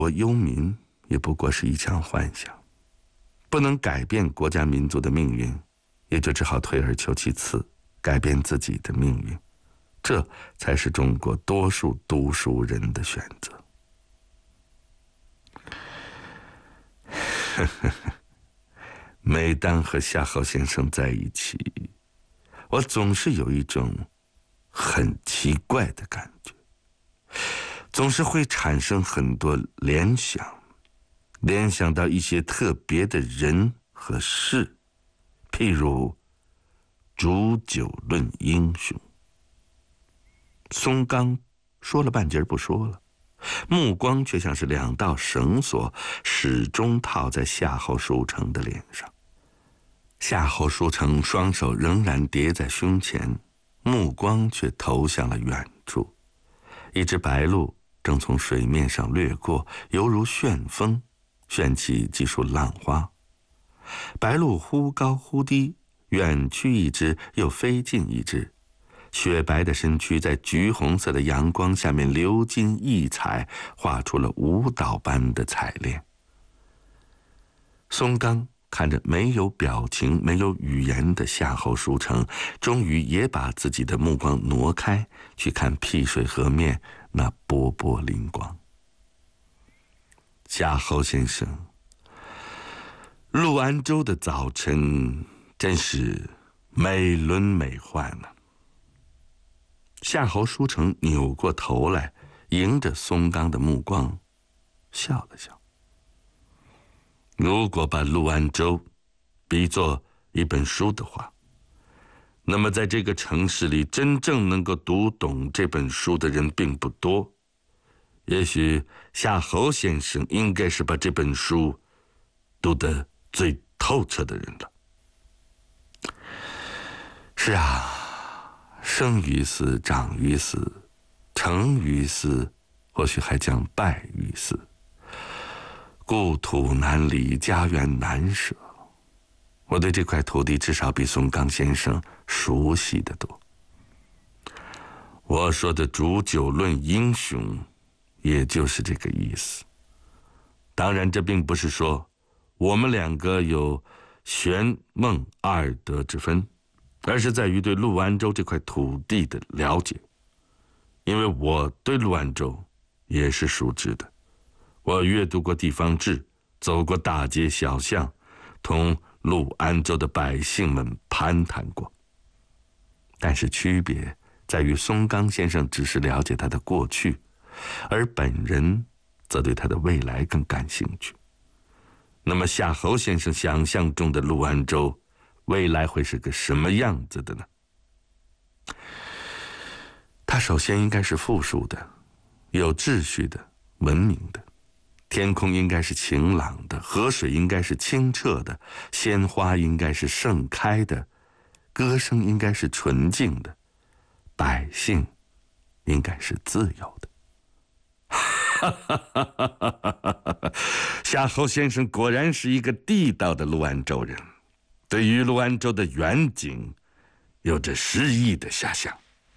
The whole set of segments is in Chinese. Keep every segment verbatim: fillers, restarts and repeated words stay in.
我忧民也不过是一场幻想，不能改变国家民族的命运，也就只好退而求其次，改变自己的命运，这才是中国多数读书人的选择。每当和夏侯先生在一起，我总是有一种很奇怪的感觉，总是会产生很多联想，联想到一些特别的人和事，譬如煮酒论英雄。松冈说了半截不说了，目光却像是两道绳索，始终套在夏侯书成的脸上。夏侯书成双手仍然叠在胸前，目光却投向了远处。一只白鹭正从水面上掠过，犹如旋风，旋起几束浪花。白鹭忽高忽低，远去一只，又飞近一只。雪白的身躯在橘红色的阳光下面流金溢彩，画出了舞蹈般的彩练。松冈看着没有表情、没有语言的夏侯书成，终于也把自己的目光挪开，去看碧水河面那波波灵光。夏侯先生，陆安州的早晨真是美轮美奂呢。夏侯书成扭过头来，迎着松冈的目光，笑了笑。如果把陆安州比作一本书的话，那么在这个城市里真正能够读懂这本书的人并不多。也许夏侯先生应该是把这本书读得最透彻的人了。是啊，生于斯，长于斯，成于斯，或许还将败于斯。故土难离，家园难舍。我对这块土地至少比松冈先生熟悉得多。我说的煮酒论英雄，也就是这个意思。当然，这并不是说我们两个有玄孟二德之分，而是在于对陆安州这块土地的了解。因为我对陆安州也是熟知的，我阅读过地方志，走过大街小巷，同陆安州的百姓们攀谈过。但是区别在于松冈先生只是了解他的过去，而本人则对他的未来更感兴趣。那么夏侯先生想象中的陆安州未来会是个什么样子的呢？它首先应该是富庶的，有秩序的，文明的。天空应该是晴朗的，河水应该是清澈的，鲜花应该是盛开的，歌声应该是纯净的，百姓应该是自由的。夏侯先生果然是一个地道的陆安州人，对于陆安州的远景有着诗意的遐想。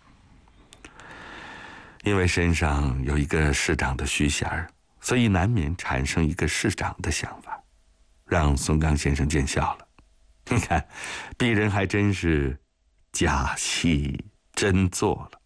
因为身上有一个市长的虚衔儿，所以难免产生一个市长的想法，让松冈先生见笑了。你看，鄙人还真是假戏真做了。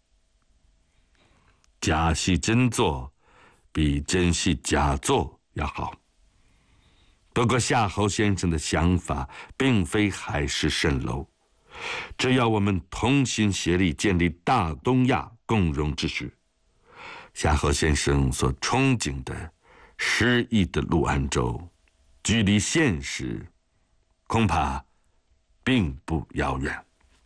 假戏真做比真戏假做要好。不过夏侯先生的想法并非海市蜃楼，只要我们同心协力建立大东亚共荣秩序，夏侯先生所憧憬的诗意的陆安州，距离现实恐怕并不遥远。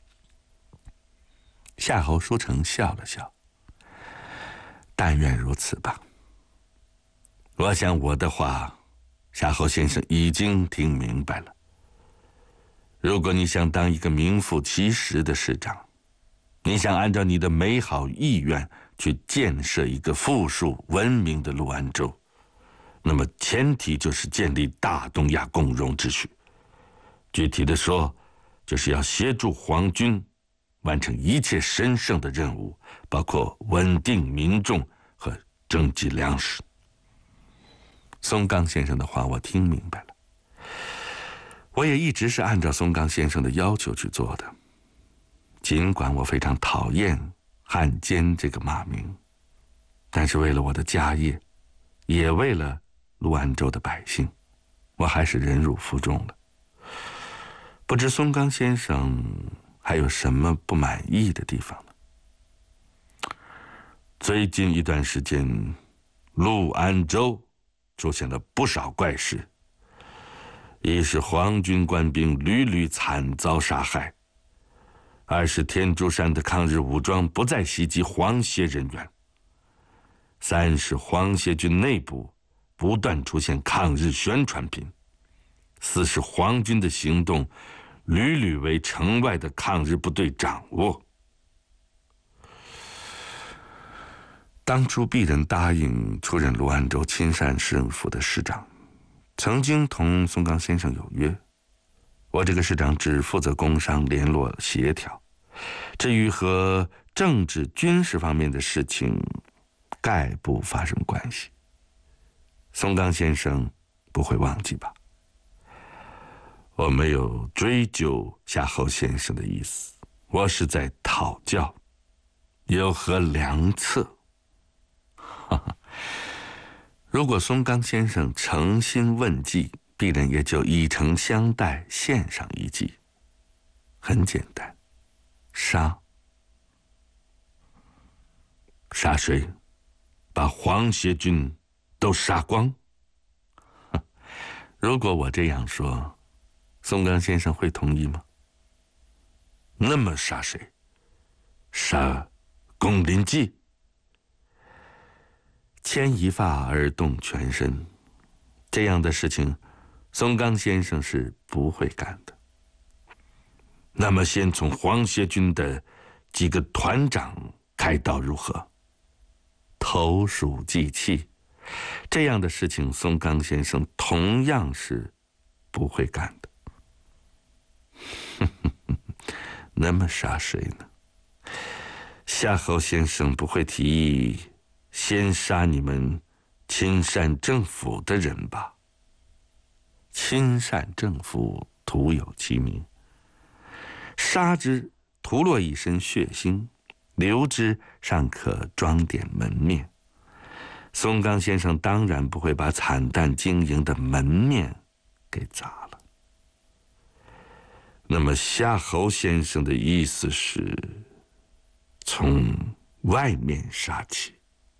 夏侯书成笑了笑，但愿如此吧。我想我的话，夏侯先生已经听明白了。如果你想当一个名副其实的市长，你想按照你的美好意愿去建设一个富庶文明的陆安州，那么前提就是建立大东亚共荣秩序。具体的说，就是要协助皇军完成一切神圣的任务，包括稳定民众和征集粮食。 松冈先生的话我听明白了，我也一直是按照松冈先生的要求去做的。尽管我非常讨厌汉奸这个骂名，但是为了我的家业，也为了陆安州的百姓，我还是忍辱负重了。不知松冈先生还有什么不满意的地方呢？最近一段时间，陆安州出现了不少怪事，一是皇军官兵屡屡惨遭杀害，二是天竺山的抗日武装不再袭击皇协人员，三是皇协军内部不断出现抗日宣传品，四是皇军的行动屡屡为城外的抗日部队掌握。当初鄙人答应出任陆安州亲善市政府的市长，曾经同松冈先生有约，我这个市长只负责工商联络协调，至于和政治军事方面的事情概不发生关系。松冈先生不会忘记吧？我没有追究夏侯先生的意思，我是在讨教，有何良策？如果松冈先生诚心问计，鄙人也就以诚相待，献上一计。很简单，杀。杀谁？把皇协军都杀光？如果我这样说，松冈先生会同意吗？那么杀谁？杀宫林纪？牵一发而动全身，这样的事情松冈先生是不会干的。那么先从皇协军的几个团长开刀如何？投鼠忌器，这样的事情松冈先生同样是不会干的。那么杀谁呢？夏侯先生不会提议先杀你们亲善政府的人吧？亲善政府徒有其名，杀之徒落一身血腥，留之尚可装点门面。松冈先生当然不会把惨淡经营的门面给砸了。那么夏侯先生的意思是从外面杀起。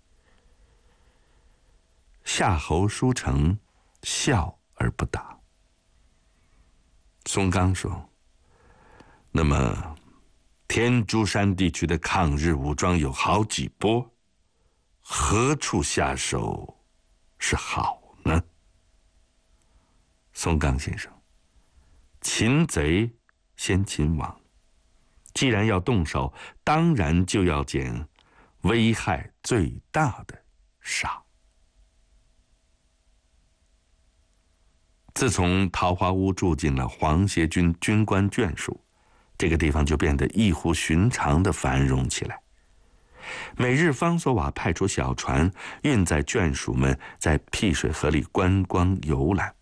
夏侯书成笑而不答。松冈说：那么天竺山地区的抗日武装有好几波，何处下手是好呢？松冈先生，擒贼先擒王，既然要动手，当然就要捡危害最大的杀。自从桃花坞住进了皇协军军官眷属，这个地方就变得异乎寻常的繁荣起来。每日方索瓦派出小船运载眷属们在辟水河里观光游览。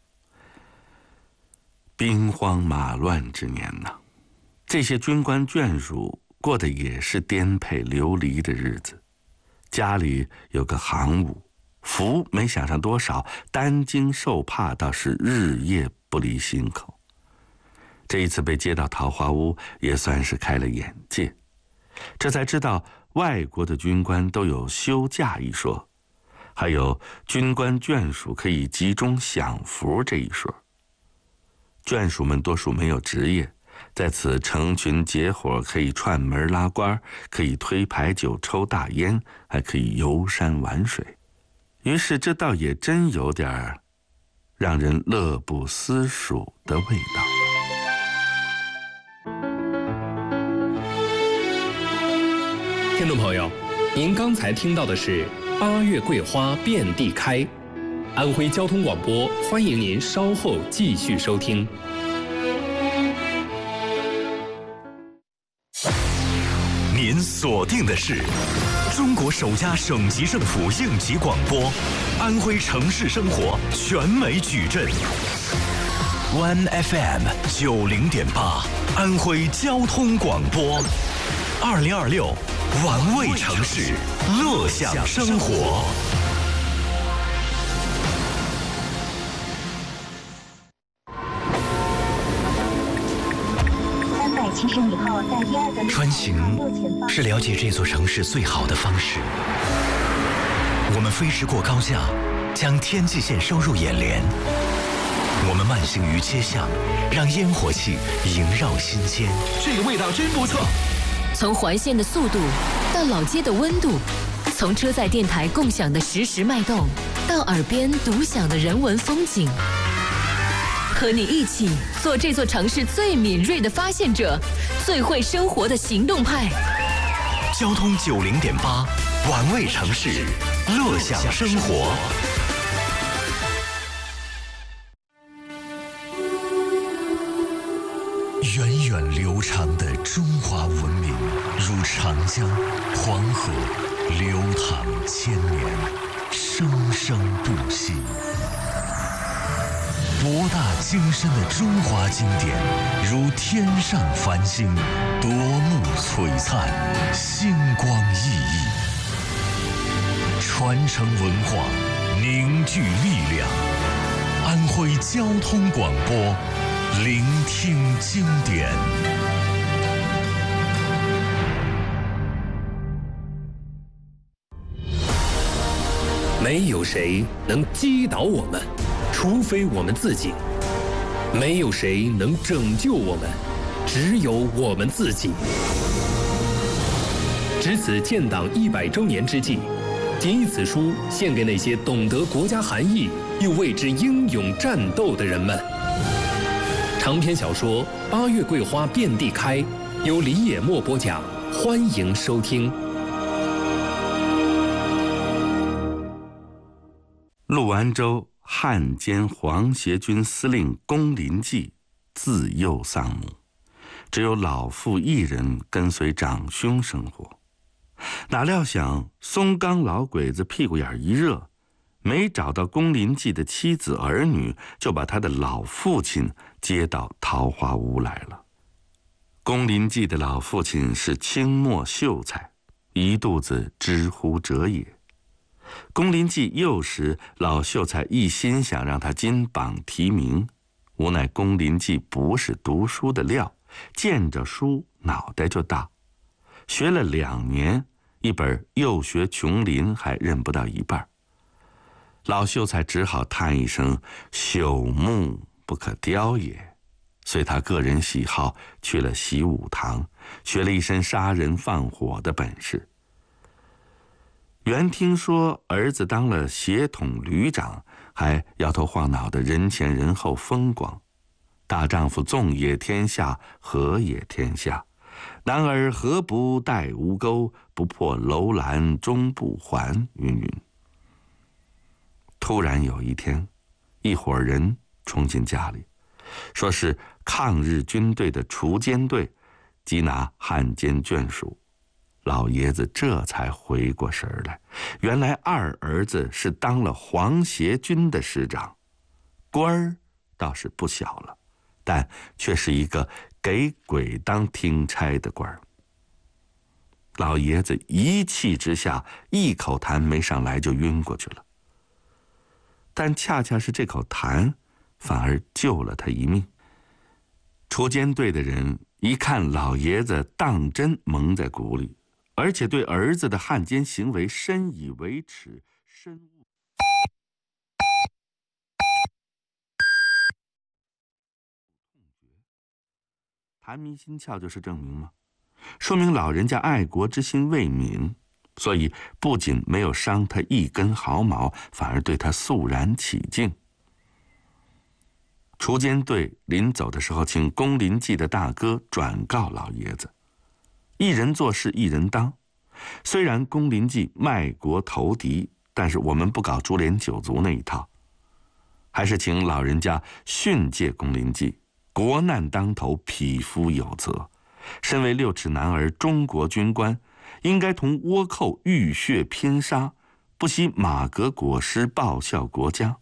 兵荒马乱之年呐，这些军官眷属过的也是颠沛流离的日子。家里有个行伍，福没享上多少，担惊受怕倒是日夜不离心口。这一次被接到桃花坞，也算是开了眼界，这才知道外国的军官都有休假一说，还有军官眷属可以集中享福这一说。眷属们多数没有职业，在此成群结伙，可以串门拉呱，可以推牌九抽大烟，还可以游山玩水。于是这倒也真有点让人乐不思蜀的味道。 听众朋友，您刚才听到的是八月桂花遍地开，安徽交通广播欢迎您稍后继续收听。 年锁定的是中国首家省级政府应急广播，安徽城市生活全美矩阵。One F M 九零点八，安徽交通广播，二零二六，玩味城市，乐享生活。 七十米后，在第二个穿行是了解这座城市最好的方式。我们飞驰过高架，将天际线收入眼帘。我们慢行于街巷，让烟火气萦绕心间。 这个味道真不错。 从环线的速度到老街的温度，从车载电台共享的实时脉动，到耳边独享的人文风景。和你一起做这座城市最敏锐的发现者，最会生活的行动派。 交通九零点八，玩味城市，乐享生活。源远流长的中华文明，如长江、黄河，流淌千年，生生不息。博大精深的中华经典，如天上繁星，夺目璀璨，星光熠熠。传承文化，凝聚力量。安徽交通广播，聆听经典。 没有谁能击倒我们，除非我们自己。没有谁能拯救我们，只有我们自己。值此建党一百周年之际，谨以此书献给那些懂得国家含义又为之英勇战斗的人们。长篇小说《八月桂花遍地开》，由李野墨播讲，欢迎收听。 陆安州汉奸皇协军司令龚林骥自幼丧母，只有老父一人跟随长兄生活。哪料想松冈老鬼子屁股眼一热，没找到龚林骥的妻子儿女，就把他的老父亲接到桃花坞来了。龚林骥的老父亲是清末秀才，一肚子知乎者也。龚林骥幼时，老秀才一心想让他金榜题名，无奈龚林骥不是读书的料，见着书脑袋就大，学了两年，一本《幼学琼林》还认不到一半。老秀才只好叹一声朽木不可雕也，随他个人喜好去了习武堂，学了一身杀人放火的本事。原听说儿子当了协统旅长，还摇头晃脑的人前人后风光，大丈夫纵野天下，和野天下，男儿何不带吴钩，不破楼兰终不还，云云。突然有一天，一伙人冲进家里，说是抗日军队的锄奸队缉拿汉奸眷属。老爷子这才回过神来，原来二儿子是当了皇协军的师长，官儿倒是不小了，但却是一个给鬼当听差的官儿。老爷子一气之下，一口痰没上来就晕过去了。但恰恰是这口痰，反而救了他一命。锄奸队的人一看老爷子当真蒙在鼓里，而且对儿子的汉奸行为深以为耻，深恶。痰迷心窍就是证明吗？说明老人家爱国之心未泯，所以不仅没有伤他一根毫毛，反而对他肃然起敬。锄奸队临走的时候，请龚林骥的大哥转告老爷子，一人做事一人当。虽然龚林骥卖国投敌，但是我们不搞株连九族那一套，还是请老人家训诫龚林骥，国难当头，匹夫有责。身为六尺男儿，中国军官， 应该同倭寇浴血偏杀，不惜马革裹尸报效国家。